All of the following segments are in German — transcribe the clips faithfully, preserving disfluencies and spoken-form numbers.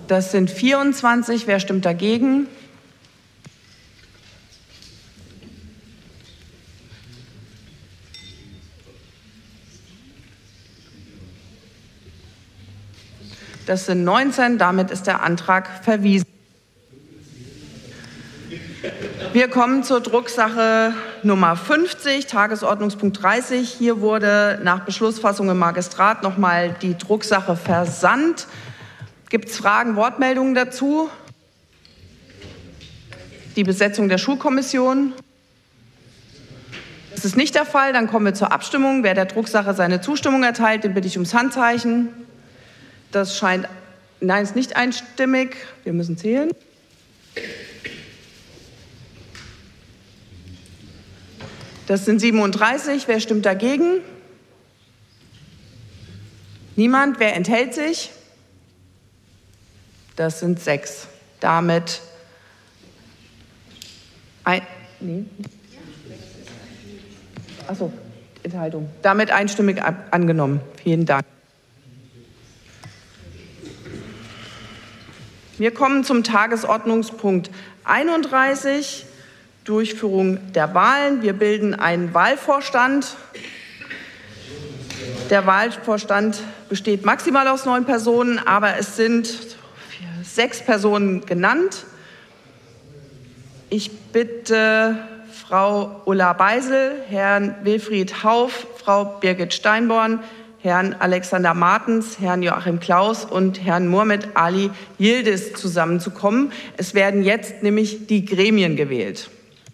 Das sind vierundzwanzig. Wer stimmt dagegen? Das sind neunzehn. Damit ist der Antrag verwiesen. Wir kommen zur Drucksache Nummer fünfzig, Tagesordnungspunkt dreißig. Hier wurde nach Beschlussfassung im Magistrat noch mal die Drucksache versandt. Gibt es Fragen, Wortmeldungen dazu? Die Besetzung der Schulkommission? Das ist nicht der Fall. Dann kommen wir zur Abstimmung. Wer der Drucksache seine Zustimmung erteilt, den bitte ich ums Handzeichen. Das scheint, nein, ist nicht einstimmig. Wir müssen zählen. Das sind siebenunddreißig. Wer stimmt dagegen? Niemand. Wer enthält sich? Das sind sechs. Damit ein, nee. Achso, Enthaltung. Damit einstimmig ab, angenommen. Vielen Dank. Wir kommen zum Tagesordnungspunkt einunddreißig. Durchführung der Wahlen. Wir bilden einen Wahlvorstand. Der Wahlvorstand besteht maximal aus neun Personen, aber es sind sechs Personen genannt. Ich bitte Frau Ulla Beisel, Herrn Wilfried Hauff, Frau Birgit Steinborn, Herrn Alexander Martens, Herrn Joachim Klaus und Herrn Muhammad Ali Yildiz zusammenzukommen. Es werden jetzt nämlich die Gremien gewählt.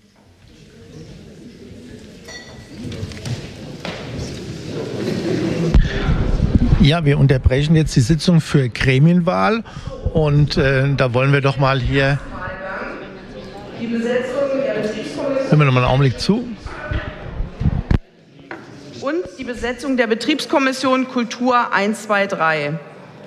Ja, wir unterbrechen jetzt die Sitzung für Gremienwahl und äh, da wollen wir doch mal hier. Die Besetzung der Betriebskommission. Hören wir noch mal einen Augenblick zu. Und die Besetzung der Betriebskommission Kultur eins, zwei, drei.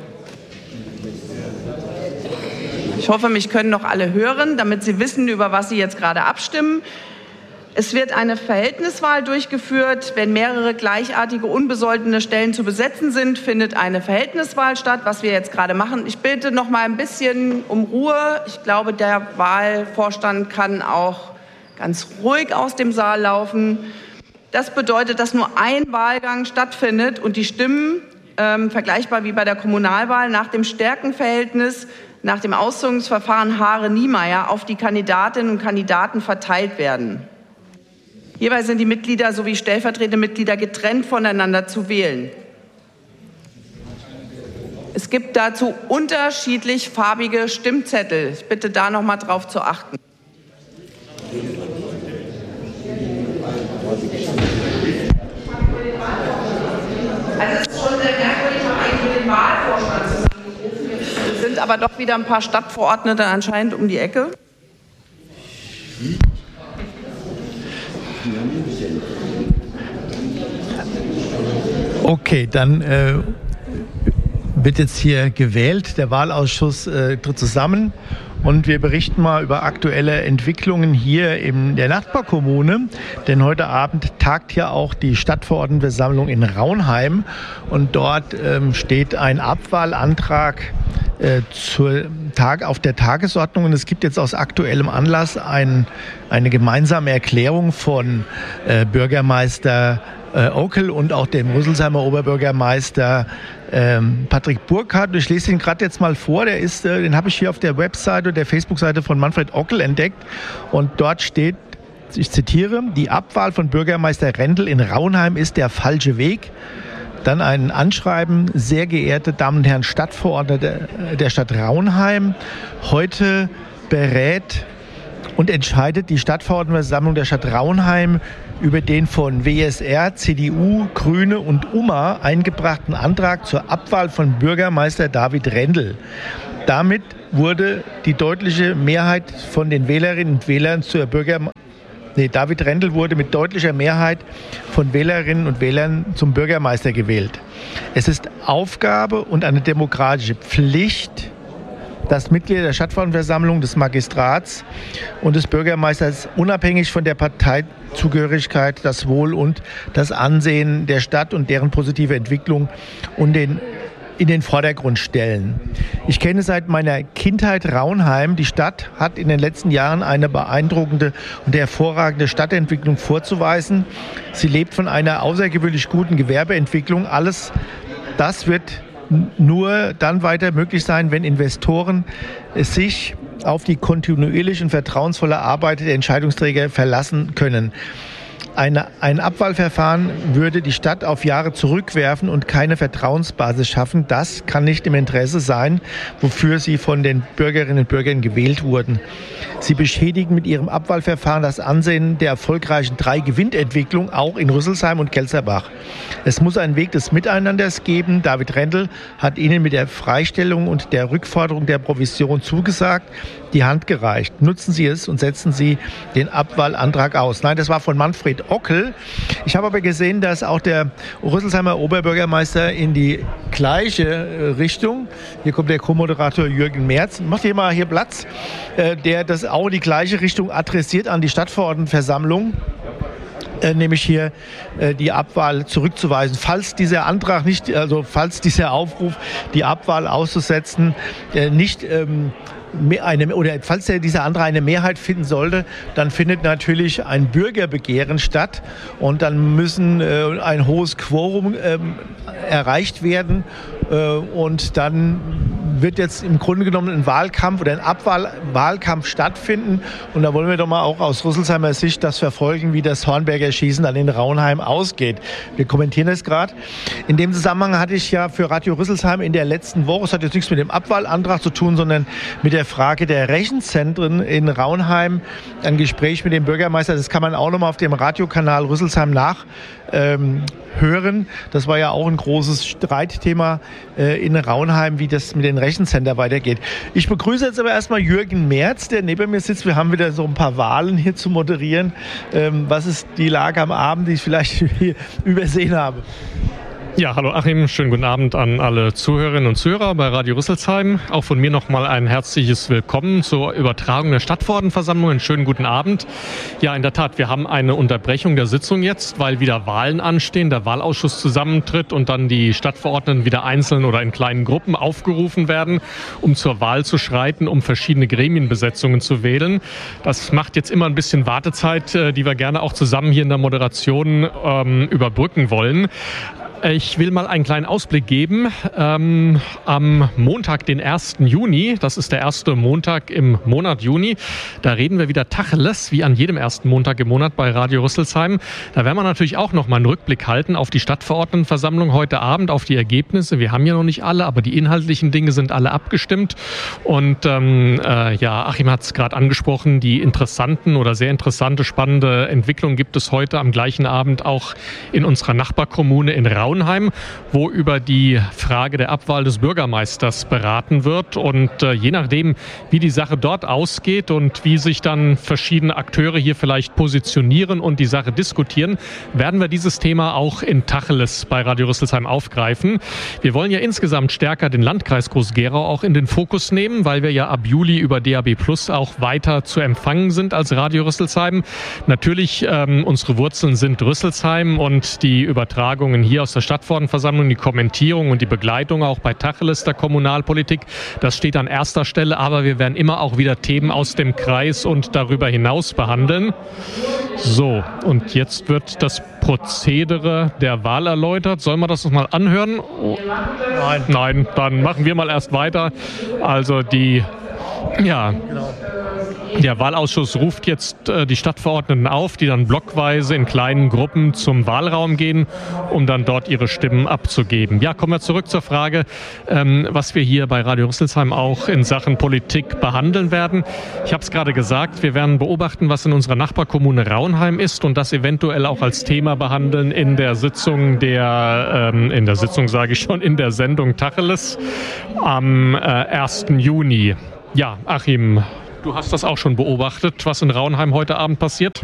Ich hoffe, mich können noch alle hören, damit Sie wissen, über was Sie jetzt gerade abstimmen. Es wird eine Verhältniswahl durchgeführt. Wenn mehrere gleichartige, unbesoldene Stellen zu besetzen sind, findet eine Verhältniswahl statt, was wir jetzt gerade machen. Ich bitte noch mal ein bisschen um Ruhe. Ich glaube, der Wahlvorstand kann auch ganz ruhig aus dem Saal laufen. Das bedeutet, dass nur ein Wahlgang stattfindet und die Stimmen, ähm, vergleichbar wie bei der Kommunalwahl, nach dem Stärkenverhältnis, nach dem Auszogungsverfahren Haare-Niemeyer auf die Kandidatinnen und Kandidaten verteilt werden. Hierbei sind die Mitglieder sowie stellvertretende Mitglieder getrennt voneinander zu wählen. Es gibt dazu unterschiedlich farbige Stimmzettel. Ich bitte da noch mal drauf zu achten. Also es ist schon sehr merkwürdig, ich habe eigentlich mit dem Wahlvorstand zusammengerufen. Jetzt sind aber doch wieder ein paar Stadtverordnete anscheinend um die Ecke. Okay, dann äh, wird jetzt hier gewählt. Der Wahlausschuss äh, tritt zusammen und wir berichten mal über aktuelle Entwicklungen hier in der Nachbarkommune. Denn heute Abend tagt ja auch die Stadtverordnetenversammlung in Raunheim und dort ähm, steht ein Abwahlantrag äh, zur Tag, auf der Tagesordnung. Und es gibt jetzt aus aktuellem Anlass ein, eine gemeinsame Erklärung von äh, Bürgermeister Äh, Ockel und auch dem Rüsselsheimer Oberbürgermeister ähm, Patrick Burkhardt. Ich lese ihn gerade jetzt mal vor. Der ist, äh, den habe ich hier auf der Webseite, der Facebook-Seite von Manfred Ockel entdeckt. Und dort steht, ich zitiere, die Abwahl von Bürgermeister Rendel in Raunheim ist der falsche Weg. Dann ein Anschreiben, sehr geehrte Damen und Herren Stadtverordnete der Stadt Raunheim. Heute berät und entscheidet die Stadtverordnetenversammlung der Stadt Raunheim über den von W S R, C D U, Grüne und U M A eingebrachten Antrag zur Abwahl von Bürgermeister David Rendel. Damit wurde die deutliche Mehrheit von den Wählerinnen und Wählern zur Bürgermeister Nee, David Rendel wurde mit deutlicher Mehrheit von Wählerinnen und Wählern zum Bürgermeister gewählt. Es ist Aufgabe und eine demokratische Pflicht, dass Mitglieder der Stadtverordnetenversammlung, des Magistrats und des Bürgermeisters unabhängig von der Parteizugehörigkeit das Wohl und das Ansehen der Stadt und deren positive Entwicklung und den in den Vordergrund stellen. Ich kenne seit meiner Kindheit Raunheim. Die Stadt hat in den letzten Jahren eine beeindruckende und hervorragende Stadtentwicklung vorzuweisen. Sie lebt von einer außergewöhnlich guten Gewerbeentwicklung. Alles das wird nur dann weiter möglich sein, wenn Investoren sich auf die kontinuierliche und vertrauensvolle Arbeit der Entscheidungsträger verlassen können. Eine, ein Abwahlverfahren würde die Stadt auf Jahre zurückwerfen und keine Vertrauensbasis schaffen. Das kann nicht im Interesse sein, wofür sie von den Bürgerinnen und Bürgern gewählt wurden. Sie beschädigen mit ihrem Abwahlverfahren das Ansehen der erfolgreichen Drei-Gewinn-Entwicklung, auch in Rüsselsheim und Kelzerbach. Es muss einen Weg des Miteinanders geben. David Rendel hat Ihnen mit der Freistellung und der Rückforderung der Provision zugesagt, die Hand gereicht. Nutzen Sie es und setzen Sie den Abwahlantrag aus. Nein, das war von Manfred Ockel. Ich habe aber gesehen, dass auch der Rüsselsheimer Oberbürgermeister in die gleiche Richtung, hier kommt der Co-Moderator Jürgen Merz, macht hier mal hier Platz, der das auch in die gleiche Richtung adressiert an die Stadtverordnetenversammlung. Äh, nämlich hier äh, die Abwahl zurückzuweisen. Falls dieser Antrag nicht, also falls dieser Aufruf, die Abwahl auszusetzen, äh, nicht ähm, eine, oder falls der, dieser Antrag eine Mehrheit finden sollte, dann findet natürlich ein Bürgerbegehren statt und dann müssen äh, ein hohes Quorum äh, erreicht werden äh, und dann wird jetzt im Grunde genommen ein Wahlkampf oder ein Abwahlwahlkampf stattfinden. Und da wollen wir doch mal auch aus Rüsselsheimer Sicht das verfolgen, wie das Hornberger Schießen dann in Raunheim ausgeht. Wir kommentieren das gerade. In dem Zusammenhang hatte ich ja für Radio Rüsselsheim in der letzten Woche, es hat jetzt nichts mit dem Abwahlantrag zu tun, sondern mit der Frage der Rechenzentren in Raunheim, ein Gespräch mit dem Bürgermeister. Das kann man auch nochmal auf dem Radiokanal Rüsselsheim nach ähm, hören. Das war ja auch ein großes Streitthema äh, in Raunheim, wie das mit den Rechenzentren weitergeht. Ich begrüße jetzt aber erstmal Jürgen Merz, der neben mir sitzt. Wir haben wieder so ein paar Wahlen hier zu moderieren. Ähm, was ist die Lage am Abend, die ich vielleicht hier übersehen habe? Ja, hallo Achim, schönen guten Abend an alle Zuhörerinnen und Zuhörer bei Radio Rüsselsheim. Auch von mir nochmal ein herzliches Willkommen zur Übertragung der Stadtverordnetenversammlung. Einen schönen guten Abend. Ja, in der Tat, wir haben eine Unterbrechung der Sitzung jetzt, weil wieder Wahlen anstehen, der Wahlausschuss zusammentritt und dann die Stadtverordneten wieder einzeln oder in kleinen Gruppen aufgerufen werden, um zur Wahl zu schreiten, um verschiedene Gremienbesetzungen zu wählen. Das macht jetzt immer ein bisschen Wartezeit, die wir gerne auch zusammen hier in der Moderation ähm, überbrücken wollen. Ich will mal einen kleinen Ausblick geben. Ähm, am Montag, den ersten Juni, das ist der erste Montag im Monat Juni, da reden wir wieder Tacheles, wie an jedem ersten Montag im Monat bei Radio Rüsselsheim. Da werden wir natürlich auch noch mal einen Rückblick halten auf die Stadtverordnetenversammlung heute Abend, auf die Ergebnisse. Wir haben ja noch nicht alle, aber die inhaltlichen Dinge sind alle abgestimmt. Und ähm, äh, ja, Achim hat es gerade angesprochen, die interessanten oder sehr interessante, spannende Entwicklung gibt es heute am gleichen Abend auch in unserer Nachbarkommune in Raunheim. Raunheim, wo über die Frage der Abwahl des Bürgermeisters beraten wird. Und äh, je nachdem, wie die Sache dort ausgeht und wie sich dann verschiedene Akteure hier vielleicht positionieren und die Sache diskutieren, werden wir dieses Thema auch in Tacheles bei Radio Rüsselsheim aufgreifen. Wir wollen ja insgesamt stärker den Landkreis Groß-Gerau auch in den Fokus nehmen, weil wir ja ab Juli über D A B Plus auch weiter zu empfangen sind als Radio Rüsselsheim. Natürlich, ähm, unsere Wurzeln sind Rüsselsheim und die Übertragungen hier aus der Stadtverordnetenversammlung, die Kommentierung und die Begleitung auch bei Tacheles der Kommunalpolitik, das steht an erster Stelle, aber wir werden immer auch wieder Themen aus dem Kreis und darüber hinaus behandeln. So, und jetzt wird das Prozedere der Wahl erläutert. Sollen wir das noch mal anhören? Nein. Nein, dann machen wir mal erst weiter. Also die, ja... Genau. Der Wahlausschuss ruft jetzt äh, die Stadtverordneten auf, die dann blockweise in kleinen Gruppen zum Wahlraum gehen, um dann dort ihre Stimmen abzugeben. Ja, kommen wir zurück zur Frage, ähm, was wir hier bei Radio Rüsselsheim auch in Sachen Politik behandeln werden. Ich habe es gerade gesagt, wir werden beobachten, was in unserer Nachbarkommune Raunheim ist und das eventuell auch als Thema behandeln in der Sitzung der, ähm, in der Sitzung sage ich schon, in der Sendung Tacheles am äh, ersten Juni. Ja, Achim, du hast das auch schon beobachtet, was in Raunheim heute Abend passiert?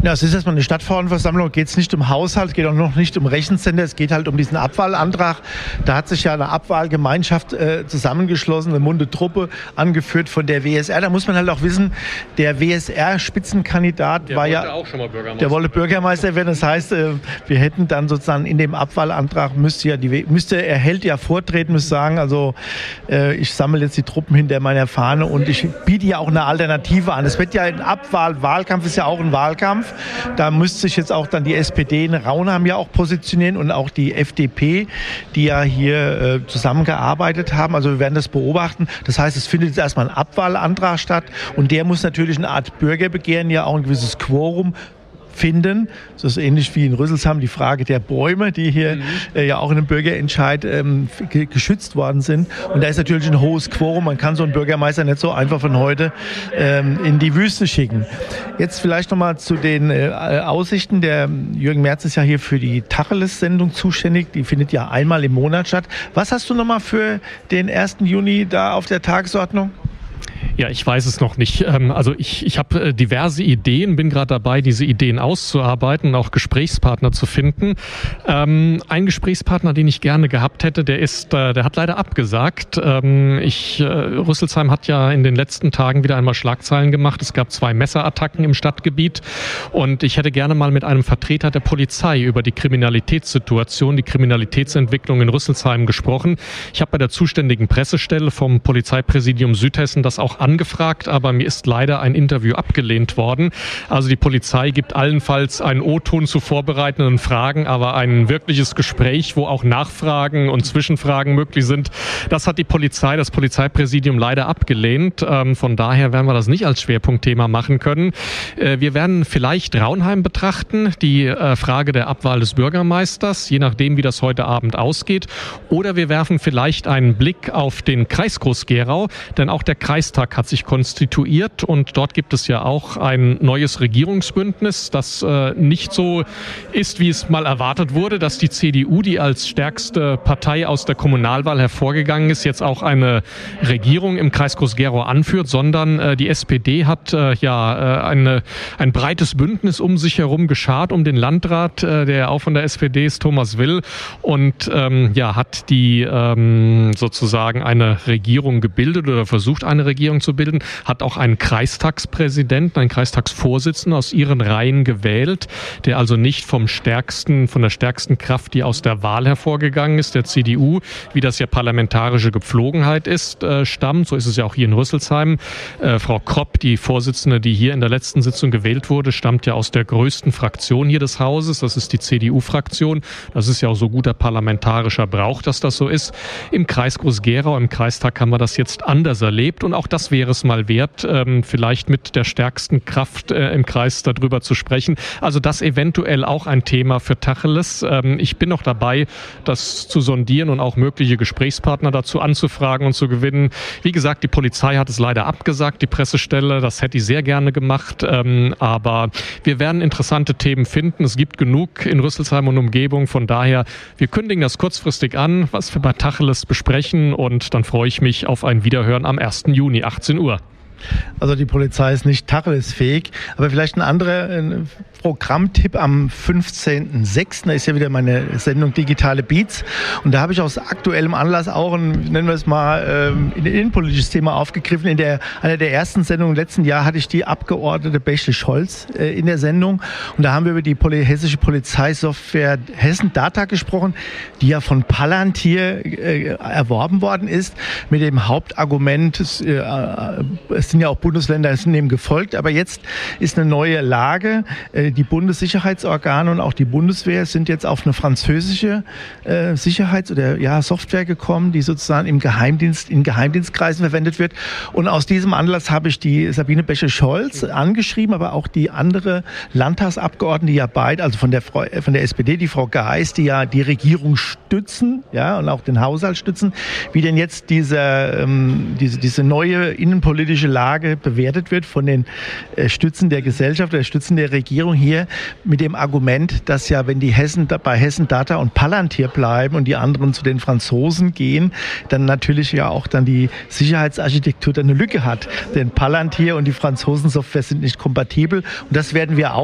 Ja, es ist erstmal eine Stadtverordnetenversammlung, geht es nicht um Haushalt, es geht auch noch nicht um Rechenzentren, es geht halt um diesen Abwahlantrag. Da hat sich ja eine Abwahlgemeinschaft äh, zusammengeschlossen, eine munde Truppe, angeführt von der W S R. Da muss man halt auch wissen, der W S R-Spitzenkandidat der war ja, auch schon mal Bürgermeister der wollte Bürgermeister werden. Das heißt, äh, wir hätten dann sozusagen in dem Abwahlantrag, müsste ja die, müsste er hält ja vortreten, müsste sagen, also äh, ich sammle jetzt die Truppen hinter meiner Fahne und ich biete ja auch eine Alternative an. Es wird ja ein Abwahl, Wahlkampf ist ja auch ein Wahlkampf. Da müsste sich jetzt auch dann die S P D in Raunheim ja auch positionieren und auch die F D P, die ja hier äh, zusammengearbeitet haben. Also wir werden das beobachten. Das heißt, es findet jetzt erstmal ein Abwahlantrag statt und der muss natürlich eine Art Bürgerbegehren ja auch ein gewisses Quorum finden. Das ist ähnlich wie in Rüsselsheim die Frage der Bäume, die hier mhm. äh, ja auch in einem Bürgerentscheid ähm, ge- geschützt worden sind. Und da ist natürlich ein hohes Quorum. Man kann so einen Bürgermeister nicht so einfach von heute ähm, in die Wüste schicken. Jetzt vielleicht nochmal zu den äh, Aussichten. Der Jürgen Merz ist ja hier für die Tacheles-Sendung zuständig. Die findet ja einmal im Monat statt. Was hast du nochmal für den ersten Juni da auf der Tagesordnung? Ja, ich weiß es noch nicht. Also ich, ich habe diverse Ideen, bin gerade dabei, diese Ideen auszuarbeiten und auch Gesprächspartner zu finden. Ähm, ein Gesprächspartner, den ich gerne gehabt hätte, der ist, der hat leider abgesagt. Ähm, ich, Rüsselsheim hat ja in den letzten Tagen wieder einmal Schlagzeilen gemacht. Es gab zwei Messerattacken im Stadtgebiet und ich hätte gerne mal mit einem Vertreter der Polizei über die Kriminalitätssituation, die Kriminalitätsentwicklung in Rüsselsheim gesprochen. Ich habe bei der zuständigen Pressestelle vom Polizeipräsidium Südhessen das auch angefragt, aber mir ist leider ein Interview abgelehnt worden. Also die Polizei gibt allenfalls einen O-Ton zu vorbereitenden Fragen, aber ein wirkliches Gespräch, wo auch Nachfragen und Zwischenfragen möglich sind, das hat die Polizei, das Polizeipräsidium leider abgelehnt. Ähm, von daher werden wir das nicht als Schwerpunktthema machen können. Äh, wir werden vielleicht Raunheim betrachten, die äh, Frage der Abwahl des Bürgermeisters, je nachdem, wie das heute Abend ausgeht. Oder wir werfen vielleicht einen Blick auf den Kreis Groß-Gerau, denn auch der Kreistag hat sich konstituiert und dort gibt es ja auch ein neues Regierungsbündnis, das äh, nicht so ist, wie es mal erwartet wurde, dass die C D U, die als stärkste Partei aus der Kommunalwahl hervorgegangen ist, jetzt auch eine Regierung im Kreis Groß-Gerau anführt, sondern äh, die S P D hat äh, ja äh, eine, ein breites Bündnis um sich herum geschart, um den Landrat, äh, der auch von der S P D ist, Thomas Will, und ähm, ja, hat die ähm, sozusagen eine Regierung gebildet oder versucht, eine Regierung zu bilden, hat auch einen Kreistagspräsidenten, einen Kreistagsvorsitzenden aus ihren Reihen gewählt, der also nicht vom stärksten, von der stärksten Kraft, die aus der Wahl hervorgegangen ist, der C D U, wie das ja parlamentarische Gepflogenheit ist, äh, stammt. So ist es ja auch hier in Rüsselsheim. Äh, Frau Kropp, die Vorsitzende, die hier in der letzten Sitzung gewählt wurde, stammt ja aus der größten Fraktion hier des Hauses. Das ist die C D U-Fraktion. Das ist ja auch so guter parlamentarischer Brauch, dass das so ist. Im Kreis Groß-Gerau, im Kreistag haben wir das jetzt anders erlebt und auch das wäre es mal wert, ähm, vielleicht mit der stärksten Kraft äh, im Kreis darüber zu sprechen. Also das eventuell auch ein Thema für Tacheles. Ähm, ich bin noch dabei, das zu sondieren und auch mögliche Gesprächspartner dazu anzufragen und zu gewinnen. Wie gesagt, die Polizei hat es leider abgesagt, die Pressestelle. Das hätte ich sehr gerne gemacht. Ähm, aber wir werden interessante Themen finden. Es gibt genug in Rüsselsheim und Umgebung. Von daher, wir kündigen das kurzfristig an, was wir bei Tacheles besprechen. Und dann freue ich mich auf ein Wiederhören am ersten Juni, achtzehn Uhr. Also die Polizei ist nicht tacheles-fähig, aber vielleicht ein anderer äh, Programmtipp am fünfzehnten sechsten Da ist ja wieder meine Sendung Digitale Beats und da habe ich aus aktuellem Anlass auch ein, nennen wir es mal, ähm, ein innenpolitisches Thema aufgegriffen. In der, einer der ersten Sendungen im letzten Jahr hatte ich die Abgeordnete Bächle-Scholz äh, in der Sendung und da haben wir über die Poli- hessische Polizeisoftware Hessen Data gesprochen, die ja von Palantir äh, erworben worden ist, mit dem Hauptargument, es, äh, es sind ja auch Bundesländer, es sind dem gefolgt, aber jetzt ist eine neue Lage. Die Bundessicherheitsorgane und auch die Bundeswehr sind jetzt auf eine französische äh, Sicherheits- oder ja, Software gekommen, die sozusagen im Geheimdienst, in Geheimdienstkreisen verwendet wird. Und aus diesem Anlass habe ich die Sabine Bächle-Scholz angeschrieben, aber auch die andere Landtagsabgeordnete, die ja beide, also von der, Frau, von der S P D, die Frau Geis, die ja die Regierung stützen, ja, und auch den Haushalt stützen, wie denn jetzt dieser, ähm, diese, diese neue innenpolitische Lage bewertet wird von den äh, Stützen der Gesellschaft, der Stützen der Regierung hier mit dem Argument, dass ja, wenn die Hessen bei Hessen Data und Palantir bleiben und die anderen zu den Franzosen gehen, dann natürlich ja auch dann die Sicherheitsarchitektur dann eine Lücke hat. Denn Palantir und die Franzosen-Software sind nicht kompatibel und das werden wir auch